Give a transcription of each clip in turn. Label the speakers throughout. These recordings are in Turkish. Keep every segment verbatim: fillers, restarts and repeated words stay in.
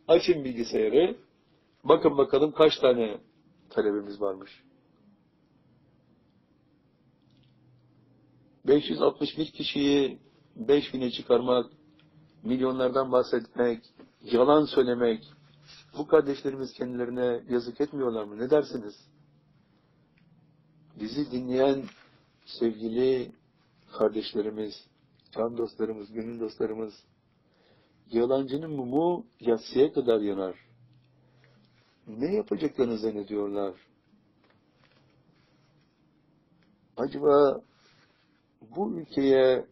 Speaker 1: Açın bilgisayarı. Bakın bakalım kaç tane talebimiz varmış. beş yüz altmış bir kişiyi beş bine çıkarmak, milyonlardan bahsetmek, yalan söylemek, bu kardeşlerimiz kendilerine yazık etmiyorlar mı? Ne dersiniz? Bizi dinleyen sevgili kardeşlerimiz, can dostlarımız, gönül dostlarımız, yalancının mumu yatsıya kadar yanar. Ne yapacaklarını zannediyorlar? Acaba bu ülkeye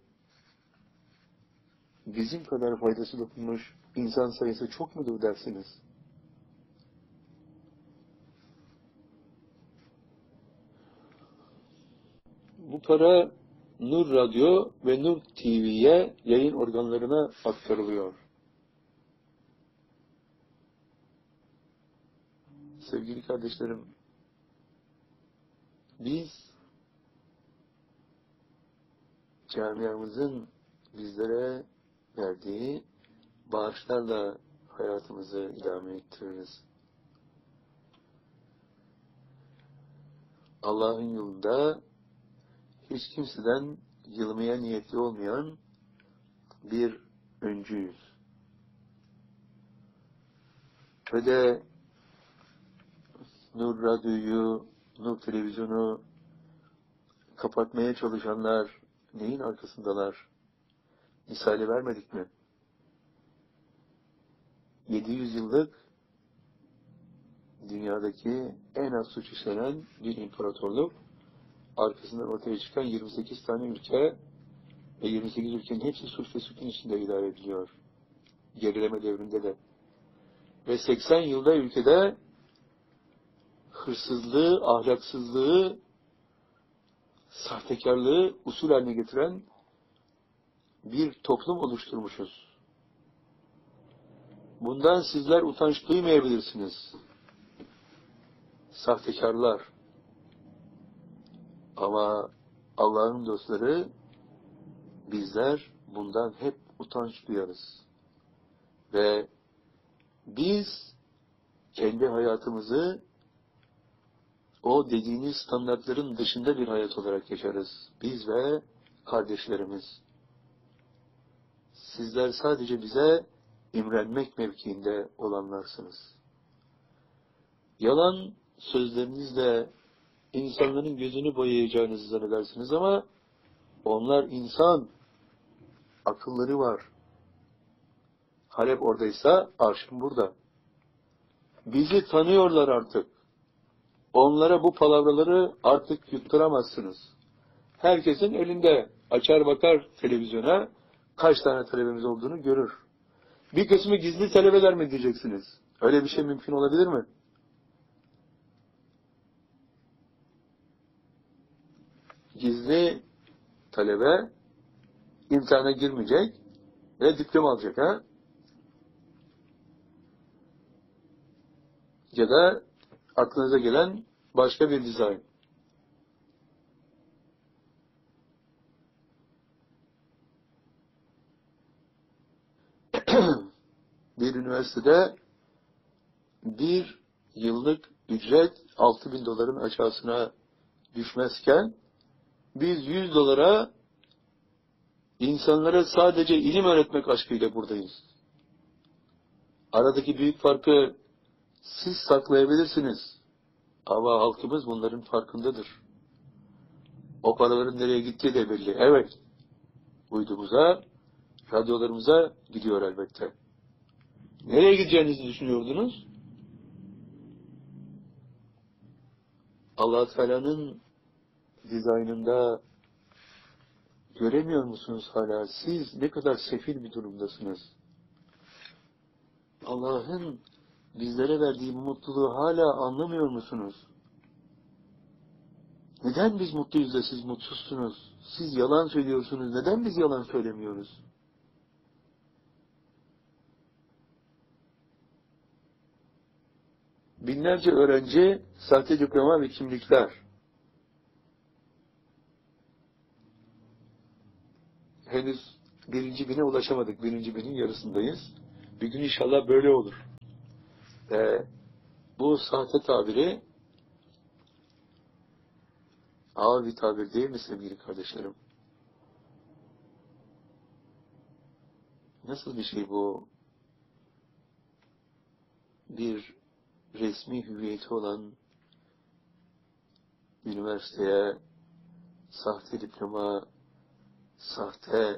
Speaker 1: bizim kadar faydası dokunmuş insan sayısı çok mudur dersiniz? Bu para Nur Radyo ve Nur T V'ye yayın organlarına aktarılıyor. Sevgili kardeşlerim, biz camiamızın bizlere verdiği bağışlarla hayatımızı idame ettiririz. Allah'ın yolunda hiç kimseden yılmaya niyetli olmayan bir öncüyüz. Ve de Nur Radyo'yu, Nur Televizyonu kapatmaya çalışanlar neyin arkasındalar? Misali vermedik mi? yedi yüz yıllık dünyadaki en az suç işlenen bir imparatorluk, arkasından ortaya çıkan yirmi sekiz tane ülke ve yirmi sekiz ülkenin hepsi suç ve suçun içinde idare ediliyor. Gerileme devrinde de. Ve seksen yılda ülkede hırsızlığı, ahlaksızlığı, sahtekarlığı usul haline getiren bir toplum oluşturmuşuz. Bundan sizler utanç duymayabilirsiniz. Sahtekarlar. Ama Allah'ın dostları, bizler bundan hep utanç duyarız. Ve biz kendi hayatımızı o dediğiniz standartların dışında bir hayat olarak yaşarız. Biz ve kardeşlerimiz. Sizler sadece bize imrenmek mevkiinde olanlarsınız. Yalan sözlerinizle insanların gözünü boyayacağınızı zannedersiniz ama onlar insan, akılları var. Halep oradaysa arşın burada. Bizi tanıyorlar artık. Onlara bu palavraları artık yutturamazsınız. Herkesin elinde açar bakar televizyona, kaç tane talebemiz olduğunu görür. Bir kısmı gizli talebeler mi diyeceksiniz? Öyle bir şey mümkün olabilir mi? Gizli talebe imtihana girmeyecek ve diploma alacak ha? Ya da aklınıza gelen başka bir dizayn. Bir üniversitede bir yıllık ücret altı bin doların aşağısına düşmezken biz yüz dolara insanlara sadece ilim öğretmek aşkıyla buradayız. Aradaki büyük farkı siz saklayabilirsiniz. Ama halkımız bunların farkındadır. O paraların nereye gittiği de belli. Evet, uydumuza, radyolarımıza gidiyor elbette. Nereye gideceğinizi düşünüyordunuz? Allah Teala'nın dizaynında göremiyor musunuz hala? Siz ne kadar sefil bir durumdasınız. Allah'ın bizlere verdiği mutluluğu hala anlamıyor musunuz? Neden biz mutluyuz da siz mutsuzsunuz? Siz yalan söylüyorsunuz. Neden biz yalan söylemiyoruz? Binlerce öğrenci, sahte diploma ve kimlikler. Henüz birinci bine ulaşamadık. Birinci binin yarısındayız. Bir gün inşallah böyle olur. Ve bu sahte tabiri ağır bir tabir değil mi sevgili kardeşlerim? Nasıl bir şey bu? Bir resmi hüviyeti olan üniversiteye sahte diploma, sahte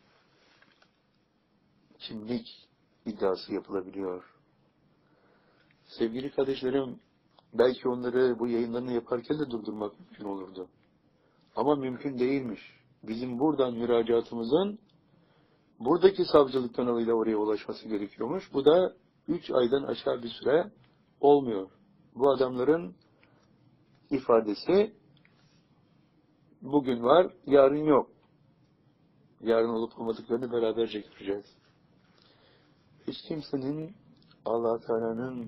Speaker 1: kimlik iddiası yapılabiliyor. Sevgili kardeşlerim, belki onları bu yayınlarını yaparken de durdurmak mümkün olurdu. Ama mümkün değilmiş. Bizim buradan müracaatımızın buradaki savcılık kanalıyla oraya ulaşması gerekiyormuş. Bu da üç aydan aşağı bir süre olmuyor. Bu adamların ifadesi bugün var, yarın yok. Yarın olup olmadıklarını beraberce göreceğiz. Hiç kimsenin Allah Teala'nın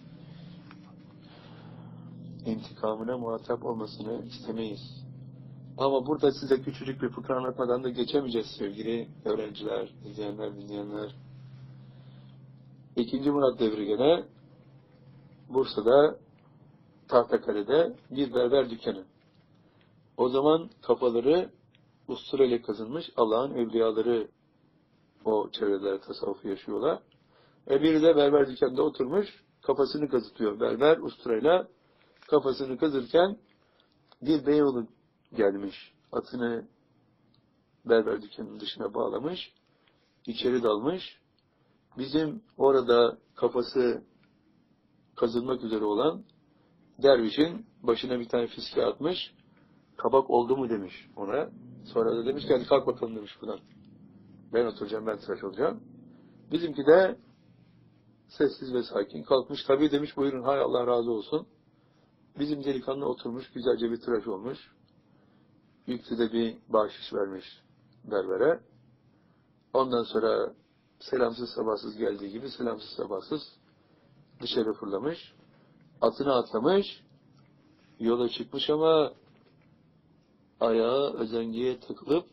Speaker 1: intikamına muhatap olmasını istemeyiz. Ama burada size küçücük bir fıkra anlatmadan da geçemeyeceğiz sevgili öğrenciler, izleyenler, dinleyenler. İkinci Murat devri gene Bursa'da Tahtakale'de bir berber dükkanı. O zaman kafaları usturayla kazınmış Allah'ın evliyaları o çevrelerde tasavvufu yaşıyorlar. E biri de berber dükkanında oturmuş, kafasını kazıtıyor. Berber usturayla kafasını kazırken bir beyoğlu gelmiş. Atını berber dükkanının dışına bağlamış, içeri dalmış. Bizim orada kafası kazılmak üzere olan dervişin başına bir tane fiske atmış. Kabak oldu mu demiş ona. Sonra da demiş ki hadi kalk bakalım demiş buradan. Ben oturacağım, ben tıraş olacağım. Bizimki de sessiz ve sakin kalkmış. Tabii demiş buyurun, hay Allah razı olsun. Bizim delikanlı oturmuş, güzelce bir tıraş olmuş. Yüklü de bir bahşiş vermiş berbere. Ondan sonra selamsız sabahsız geldiği gibi selamsız sabahsız dışarı fırlamış. Atına atlamış. Yola çıkmış ama ayağı özengiye takılıp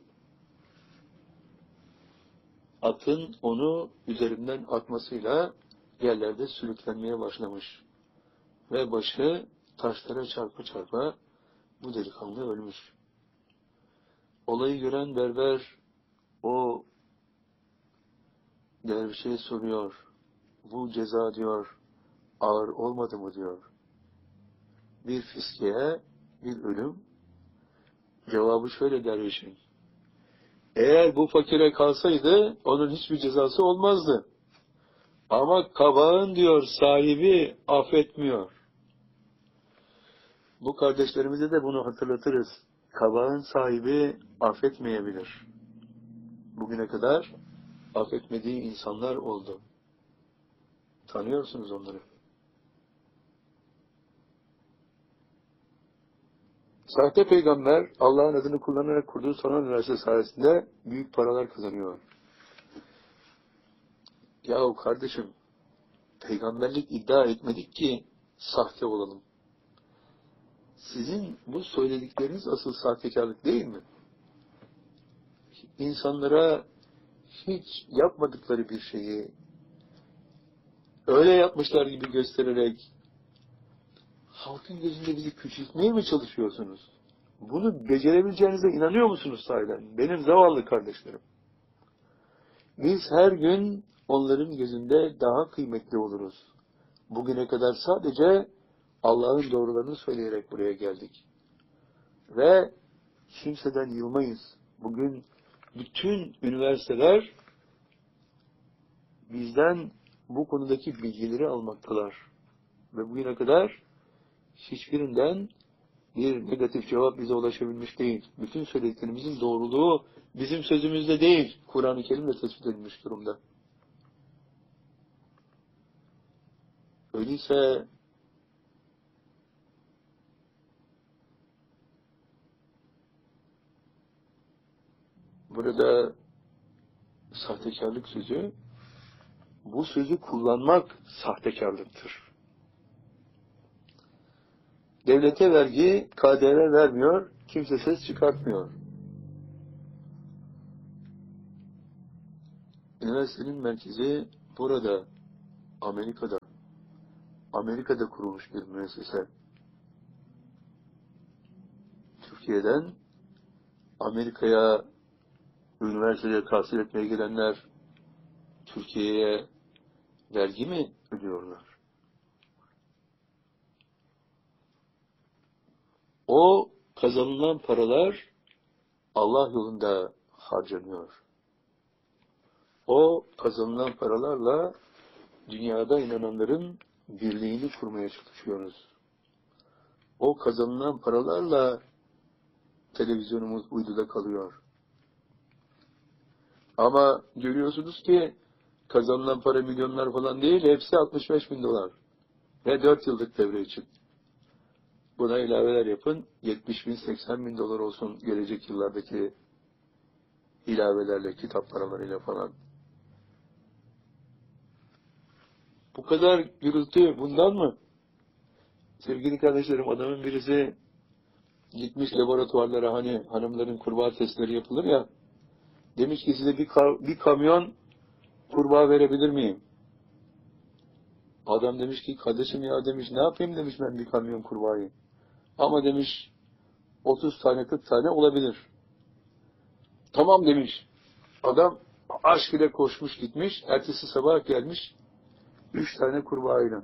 Speaker 1: atın onu üzerinden atmasıyla yerlerde sürüklenmeye başlamış. Ve başı taşlara çarpa çarpa bu delikanlı ölmüş. Olayı gören berber o dervişe soruyor. Bu ceza diyor ağır olmadı mı diyor. Bir fiskeye bir ölüm. Cevabı şöyle dervişin. Eğer bu fakire kalsaydı onun hiçbir cezası olmazdı. Ama kabağın diyor sahibi affetmiyor. Bu kardeşlerimize de bunu hatırlatırız. Kabağın sahibi affetmeyebilir. Bugüne kadar affetmediği insanlar oldu. Tanıyorsunuz onları. Sahte peygamber Allah'ın adını kullanarak kurduğu sanal üniversite sayesinde büyük paralar kazanıyor. Yahu kardeşim, peygamberlik iddia etmedik ki sahte olalım. Sizin bu söyledikleriniz asıl sahtekarlık değil mi? İnsanlara hiç yapmadıkları bir şeyi öyle yapmışlar gibi göstererek halkın gözünde bizi küçültmeye mi çalışıyorsunuz? Bunu becerebileceğinize inanıyor musunuz sahiden? Benim zavallı kardeşlerim. Biz her gün onların gözünde daha kıymetli oluruz. Bugüne kadar sadece Allah'ın doğrularını söyleyerek buraya geldik. Ve kimseden yılmayız. Bugün bütün üniversiteler bizden bu konudaki bilgileri almaktalar. Ve bugüne kadar hiçbirinden bir negatif cevap bize ulaşabilmiş değil. Bütün söylediklerimizin doğruluğu bizim sözümüzde değil, Kur'an-ı Kerim'le tespit edilmiş durumda. Öyleyse burada sahtekarlık sözü, bu sözü kullanmak sahtekarlıktır. Devlete vergi, K D V vermiyor, kimse ses çıkartmıyor. Üniversitenin merkezi burada, Amerika'da. Amerika'da kurulmuş bir müessese. Türkiye'den Amerika'ya üniversitede tahsil etmeye gelenler Türkiye'ye vergi mi ödüyorlar? O kazanılan paralar Allah yolunda harcanıyor. O kazanılan paralarla dünyada inananların birliğini kurmaya çalışıyoruz. O kazanılan paralarla televizyonumuz uyduda kalıyor. Ama görüyorsunuz ki kazanılan para milyonlar falan değil, hepsi altmış beş bin dolar. Ve dört yıllık devre için. Buna ilaveler yapın, yetmiş bin, seksen bin dolar olsun gelecek yıllardaki ilavelerle, kitap paralarıyla falan. Bu kadar gürültü bundan mı? Sevgili kardeşlerim, adamın birisi gitmiş laboratuvarlara, hani hanımların kurbağa testleri yapılır ya, demiş ki size bir, ka bir kamyon kurbağa verebilir miyim? Adam demiş ki kardeşim ya demiş, ne yapayım demiş ben bir kamyon kurbağayı. Ama demiş otuz tane kırk tane olabilir. Tamam demiş. Adam aşk ile koşmuş gitmiş. Ertesi sabah gelmiş. Üç tane kurbağayla.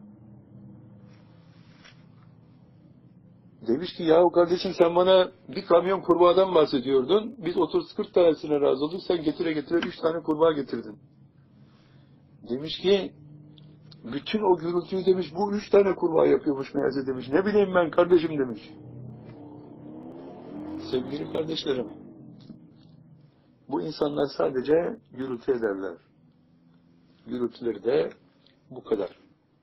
Speaker 1: Demiş ki yahu kardeşim sen bana bir kamyon kurbağadan bahsediyordun. Biz otuz kırk tanesine razı olduk. Sen getire getire üç tane kurbağa getirdin. Demiş ki bütün o gürültüyü demiş bu üç tane kurbağa yapıyormuş meğerse demiş. Ne bileyim ben kardeşim demiş. Sevgili kardeşlerim, bu insanlar sadece gürültü ederler. Gürültüleri de bu kadar.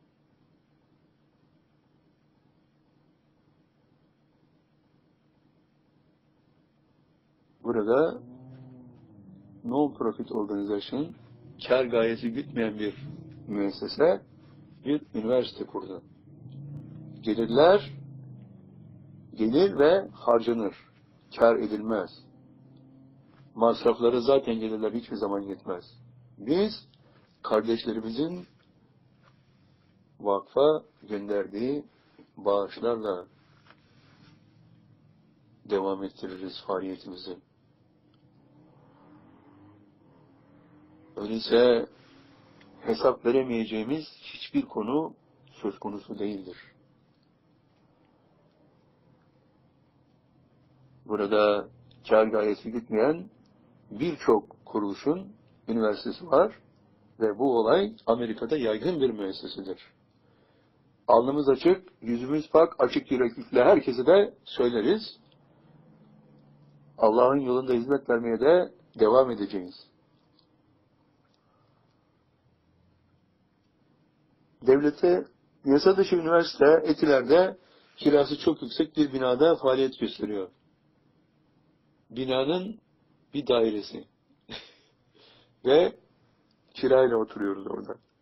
Speaker 1: Burada non-profit organization, kar gayesi gütmeyen bir müessese, bir üniversite kurdu. Gelirler, gelir ve harcanır. Kar edilmez. Masrafları zaten gelirler hiçbir zaman yetmez. Biz kardeşlerimizin vakfa gönderdiği bağışlarla devam ettiririz faaliyetimizi. Öyleyse hesap veremeyeceğimiz hiçbir konu söz konusu değildir. Burada kar gayesi gütmeyen birçok kuruluşun üniversitesi var ve bu olay Amerika'da yaygın bir müessesedir. Alnımız açık, yüzümüz pak, açık yüreklikle herkese de söyleriz. Allah'ın yolunda hizmet vermeye de devam edeceğiz. Devlete yasa dışı üniversite Etiler'de kirası çok yüksek bir binada faaliyet gösteriyor. Binanın bir dairesi. Ve kirayla oturuyoruz orada.